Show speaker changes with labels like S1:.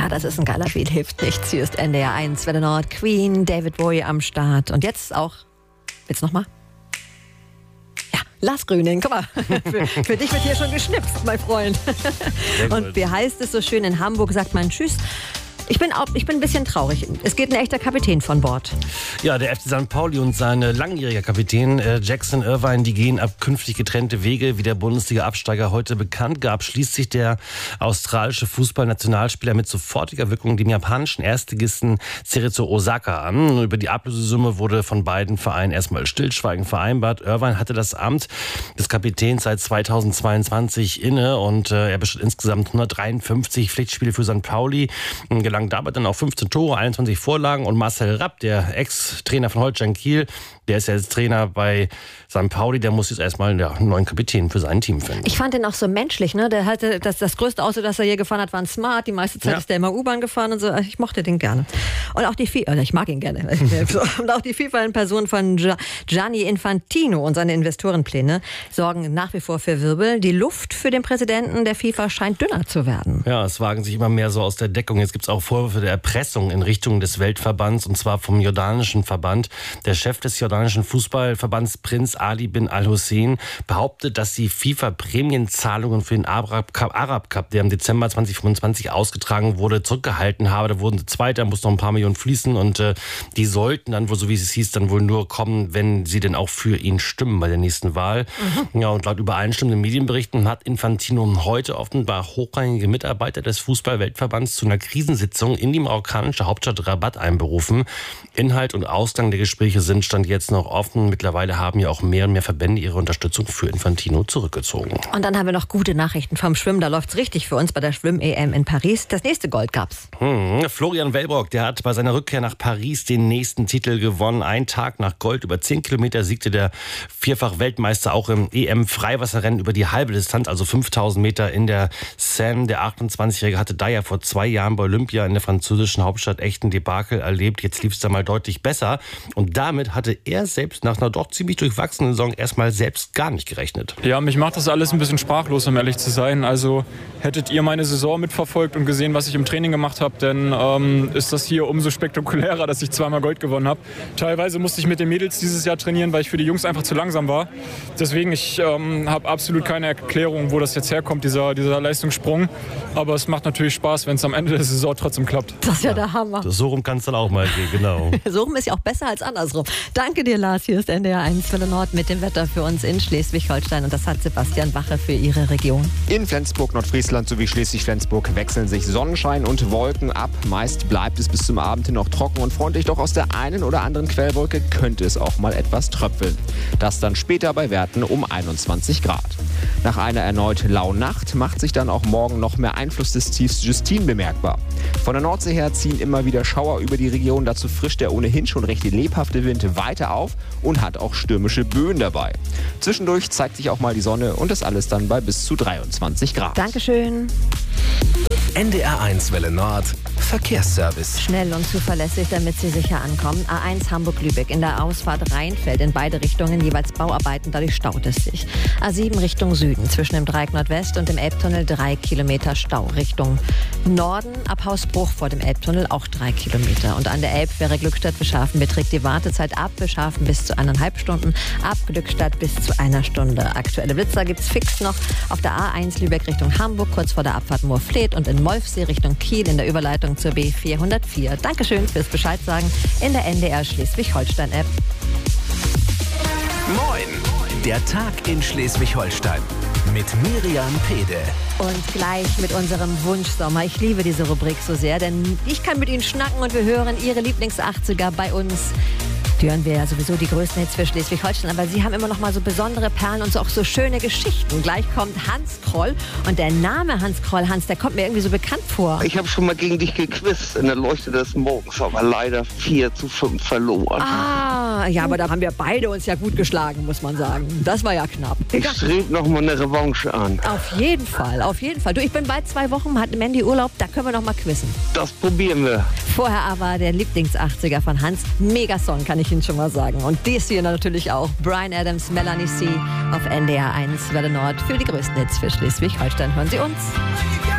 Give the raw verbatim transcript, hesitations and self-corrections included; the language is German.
S1: das ist ein geiler Beat, hilft nichts. Hier ist N D R eins, Welle Nord, Queen, David Bowie am Start. Und jetzt auch, jetzt nochmal? Ja, Lars Grüning, guck mal, für, für dich wird hier schon geschnipst, mein Freund. Und wie heißt es so schön, in Hamburg sagt man Tschüss. Ich bin, auch, ich bin ein bisschen traurig. Es geht ein echter Kapitän von Bord.
S2: Ja, der F C Sankt Pauli und sein langjähriger Kapitän äh, Jackson Irvine, die gehen ab künftig getrennte Wege. Wie der Bundesliga-Absteiger heute bekannt gab, schließt sich der australische Fußballnationalspieler mit sofortiger Wirkung dem japanischen Erstligisten Cerezo Osaka an. Über die Ablösesumme wurde von beiden Vereinen erstmal Stillschweigen vereinbart. Irvine hatte das Amt des Kapitäns seit zweitausendzweiundzwanzig inne und äh, er bestritt insgesamt hundertdreiundfünfzig Pflichtspiele für Sankt Pauli. Gelang dabei dann auch fünfzehn Tore, einundzwanzig Vorlagen und Marcel Rapp, der Ex-Trainer von Holstein Kiel, der ist ja jetzt Trainer bei Sankt Pauli, der muss jetzt erstmal einen neuen Kapitän für sein Team finden.
S1: Ich fand den auch so menschlich, ne? Der hatte das, das größte Auto, das er je gefahren hat, war ein Smart. Die meiste Zeit ja. ist der immer U-Bahn gefahren und so. Ich mochte den gerne. Und auch die FIFA, ich mag ihn gerne. Und auch die FIFA in Person von Gianni Infantino und seine Investorenpläne sorgen nach wie vor für Wirbel. Die Luft für den Präsidenten der FIFA scheint dünner zu werden.
S2: Ja, es wagen sich immer mehr so aus der Deckung. Jetzt gibt es auch Vorwürfe der Erpressung in Richtung des Weltverbands, und zwar vom jordanischen Verband. Der Chef des jordanischen Fußballverbands, Prinz Ali bin Al-Hussein, behauptet, dass die FIFA Prämienzahlungen für den Arab Cup, Arab Cup, der im Dezember zweitausendfünfundzwanzig ausgetragen wurde, zurückgehalten habe. Da wurden sie Zweiter, mussten noch ein paar Millionen fließen und äh, die sollten dann wohl, so wie es hieß, dann wohl nur kommen, wenn sie denn auch für ihn stimmen bei der nächsten Wahl. Mhm. Ja, und laut übereinstimmenden Medienberichten hat Infantino heute offenbar hochrangige Mitarbeiter des Fußball-Weltverbands zu einer Krisensitzung in die marokkanische Hauptstadt Rabat einberufen. Inhalt und Ausgang der Gespräche sind Stand jetzt noch offen. Mittlerweile haben ja auch mehr und mehr Verbände ihre Unterstützung für Infantino zurückgezogen.
S1: Und dann haben wir noch gute Nachrichten vom Schwimmen. Da läuft es richtig für uns bei der Schwimm-E M in Paris. Das nächste Gold gab's.
S2: Hm, Florian Wellbrock, der hat bei seiner Rückkehr nach Paris den nächsten Titel gewonnen. Ein Tag nach Gold über zehn Kilometer siegte der Vierfach-Weltmeister auch im E M-Freiwasserrennen über die halbe Distanz, also fünftausend Meter in der Seine. Der achtundzwanzigjährige hatte da ja vor zwei Jahren bei Olympia in der französischen Hauptstadt echten Debakel erlebt. Jetzt lief es da mal deutlich besser. Und damit hatte er selbst nach einer doch ziemlich durchwachsenen Saison erstmal selbst gar nicht gerechnet.
S3: Ja, mich macht das alles ein bisschen sprachlos, um ehrlich zu sein. Also hättet ihr meine Saison mitverfolgt und gesehen, was ich im Training gemacht habe, dann ähm, ist das hier umso spektakulärer, dass ich zweimal Gold gewonnen habe. Teilweise musste ich mit den Mädels dieses Jahr trainieren, weil ich für die Jungs einfach zu langsam war. Deswegen, ich ähm, habe absolut keine Erklärung, wo das jetzt herkommt, dieser, dieser Leistungssprung. Aber es macht natürlich Spaß, wenn es am Ende der Saison trotzdem klappt.
S1: Das ist ja der Hammer.
S2: So rum kann es dann auch mal gehen, genau.
S1: So rum ist ja auch besser als andersrum. Danke dir, Lars. Hier ist N D R eins Welle Nord mit dem Wetter für uns in Schleswig-Holstein. Und das hat Sebastian Wache für Ihre Region.
S4: In Flensburg, Nordfriesland sowie Schleswig-Flensburg wechseln sich Sonnenschein und Wolken ab. Meist bleibt es bis zum Abend hin noch trocken und freundlich. Doch aus der einen oder anderen Quellwolke könnte es auch mal etwas tröpfeln. Das dann später bei Werten um einundzwanzig Grad. Nach einer erneut lauen Nacht macht sich dann auch morgen noch mehr Einfluss des Tiefs Justine bemerkbar. Von der Nordsee her ziehen immer wieder Schauer über die Region. Dazu frischt der ohnehin schon recht lebhafte Wind weiter auf und hat auch stürmische Böen dabei. Zwischendurch zeigt sich auch mal die Sonne und das alles dann bei bis zu dreiundzwanzig Grad.
S1: Dankeschön.
S5: N D R eins Welle Nord Verkehrsservice.
S1: Schnell und zuverlässig, damit Sie sicher ankommen. A eins Hamburg-Lübeck in der Ausfahrt Rheinfeld in beide Richtungen jeweils Bauarbeiten, dadurch staut es sich. A sieben Richtung Süden zwischen dem Dreieck Nordwest und dem Elbtunnel drei Kilometer Stau. Richtung Norden ab Hausbruch vor dem Elbtunnel auch drei Kilometer. Und an der Elbfähre Glückstadt-Beschafen beträgt die Wartezeit ab Beschafen bis zu eineinhalb Stunden, ab Glückstadt bis zu einer Stunde. Aktuelle Blitzer gibt es fix noch auf der A eins Lübeck Richtung Hamburg, kurz vor der Abfahrt Moorfleet und in Molfsee Richtung Kiel in der Überleitung zur B vierhundertvier. Dankeschön fürs Bescheid sagen in der N D R Schleswig-Holstein-App.
S5: Moin, der Tag in Schleswig-Holstein mit Miriam Pede.
S1: Und gleich mit unserem Wunschsommer. Ich liebe diese Rubrik so sehr, denn ich kann mit Ihnen schnacken und wir hören Ihre Lieblings-achtziger bei uns. Die hören wir ja sowieso die größten Hits für Schleswig-Holstein, aber Sie haben immer noch mal so besondere Perlen und so auch so schöne Geschichten. Gleich kommt Hans Kroll und der Name Hans Kroll, Hans, der kommt mir irgendwie so bekannt vor.
S6: Ich habe schon mal gegen dich gequizt in der Leuchte des Morgens, aber leider vier zu fünf verloren.
S1: Ah, ja, aber da haben wir beide uns ja gut geschlagen, muss man sagen. Das war ja knapp.
S6: Ich strebe noch mal eine Revanche an.
S1: Auf jeden Fall, auf jeden Fall. Du, ich bin bald zwei Wochen, hat Mandy Urlaub, da können wir noch mal quizzen.
S6: Das probieren wir.
S1: Vorher aber der Lieblings-achtziger von Hans. Megasong, kann ich Ihnen schon mal sagen. Und dies hier natürlich auch. Bryan Adams, Melanie C. auf N D R eins Welle Nord für die größten Hits für Schleswig-Holstein. Hören Sie uns.